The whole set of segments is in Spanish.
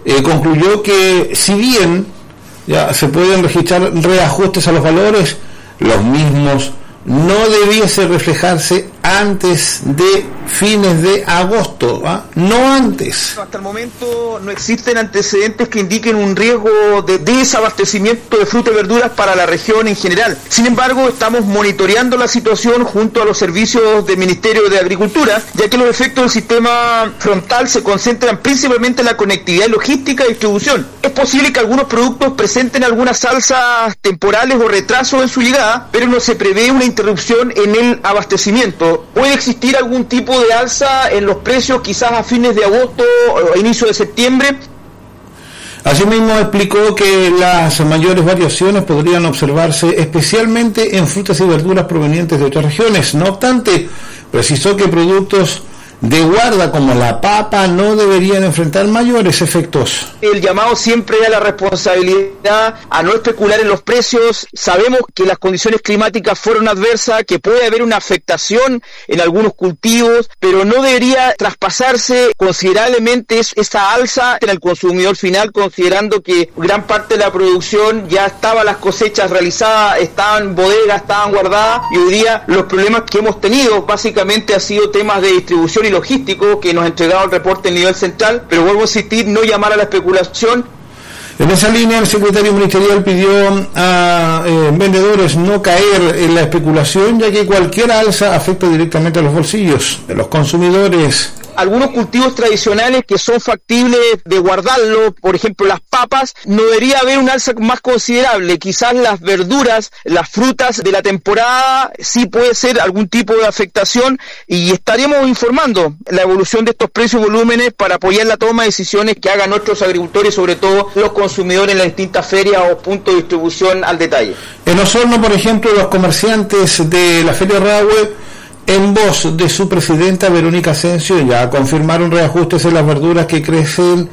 concluyó que si bien ya se pueden registrar reajustes a los valores, los mismos no debiese reflejarse antes de fines de agosto, no antes. Hasta el momento no existen antecedentes que indiquen un riesgo de desabastecimiento de frutas y verduras para la región en general. Sin embargo, estamos monitoreando la situación junto a los servicios del Ministerio de Agricultura, ya que los efectos del sistema frontal se concentran principalmente en la conectividad logística y distribución. Es posible que algunos productos presenten algunas alzas temporales o retrasos en su llegada, pero no se prevé una interrupción en el abastecimiento. Puede existir algún tipo de alza en los precios quizás a fines de agosto o a inicio de septiembre. Asimismo explicó que las mayores variaciones podrían observarse especialmente en frutas y verduras provenientes de otras regiones. No obstante, precisó que productos de guarda como la papa no deberían enfrentar mayores efectos. El llamado siempre a la responsabilidad, a no especular en los precios. Sabemos que las condiciones climáticas fueron adversas, que puede haber una afectación en algunos cultivos, pero no debería traspasarse considerablemente esa alza en el consumidor final, considerando que gran parte de la producción ya estaba, las cosechas realizadas, estaban en bodegas, estaban guardadas, y hoy día los problemas que hemos tenido básicamente han sido temas de distribución y logístico que nos ha entregado el reporte en nivel central, pero vuelvo a insistir, no llamar a la especulación. En esa línea, el secretario ministerial pidió a vendedores no caer en la especulación, ya que cualquier alza afecta directamente a los bolsillos de los consumidores. Algunos cultivos tradicionales que son factibles de guardarlo, por ejemplo las papas, no debería haber un alza más considerable. Quizás las verduras, las frutas de la temporada, sí puede ser algún tipo de afectación, y estaremos informando la evolución de estos precios y volúmenes para apoyar la toma de decisiones que hagan nuestros agricultores, sobre todo los consumidores en las distintas ferias o puntos de distribución al detalle. En Osorno, por ejemplo, los comerciantes de la Feria Rahue, en voz de su presidenta Verónica Asensio, ya confirmaron reajustes en las verduras que crecen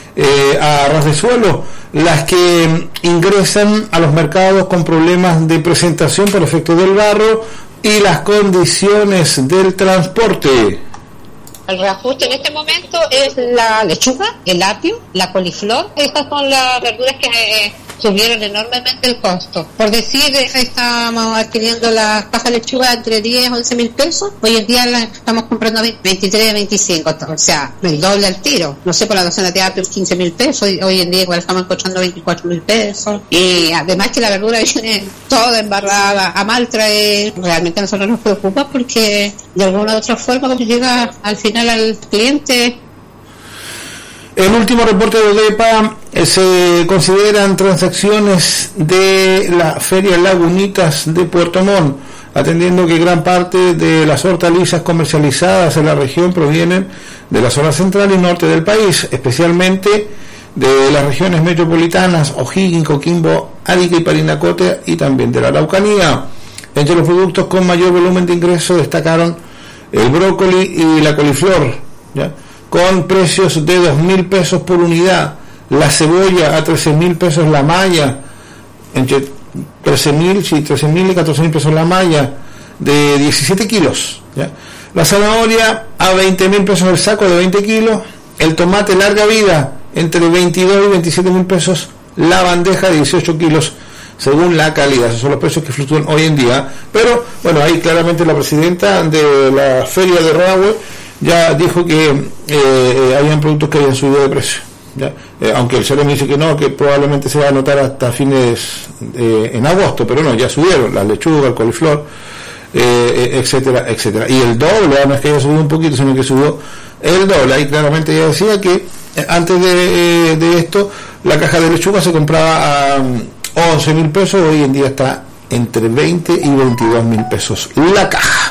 a ras de suelo, las que ingresan a los mercados con problemas de presentación por efecto del barro y las condiciones del transporte. El reajuste en este momento es la lechuga, el apio, la coliflor. Estas son las verduras que subieron enormemente el costo. Por decir, estamos adquiriendo la caja de lechuga entre 10 y 11 mil pesos. Hoy en día la estamos comprando a 23 a 25, o sea, el doble al tiro. No sé, por la docena de apio 15 mil pesos. Hoy en día igual estamos encontrando 24 mil pesos. Y además que la verdura viene toda embarrada, a mal traer. Realmente a nosotros nos preocupa porque de alguna u otra forma como llega al final al cliente. El último reporte de ODEPA se consideran transacciones de la Feria Lagunitas de Puerto Montt, atendiendo que gran parte de las hortalizas comercializadas en la región provienen de la zona central y norte del país, especialmente de las regiones metropolitanas O'Higgins, Coquimbo, Arica y Parinacota, y también de la Araucanía. Entre los productos con mayor volumen de ingreso destacaron el brócoli y la coliflor, ¿ya?, con precios de 2.000 pesos por unidad, la cebolla a 13.000 pesos la malla, entre 13.000 y 14.000 pesos la malla, de 17 kilos, ¿ya? La zanahoria a 20.000 pesos el saco de 20 kilos, el tomate larga vida entre 22 y 27.000 pesos la bandeja de 18 kilos, según la calidad. Esos son los precios que fluctúan hoy en día. Pero bueno, ahí claramente la presidenta de la Feria de Rahue ya dijo que habían productos que habían subido de precio, ¿ya? Aunque el CEREMI dice que no, que probablemente se va a notar hasta fines en agosto, pero no, ya subieron la lechuga, el coliflor, etcétera, etcétera. Y el doble, no es que haya subido un poquito, sino que subió el doble. Ahí claramente ella decía que antes de esto la caja de lechuga se compraba a 11.000 pesos, hoy en día está entre 20 y 22.000 pesos la caja.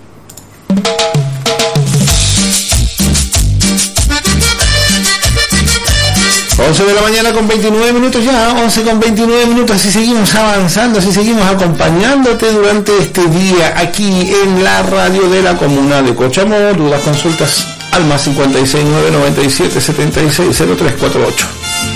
11 de la mañana con 29 minutos ya, 11 con 29 minutos, así seguimos avanzando, así seguimos acompañándote durante este día aquí en la radio de la Comuna de Cochamó. Dudas, consultas al más 56997760348.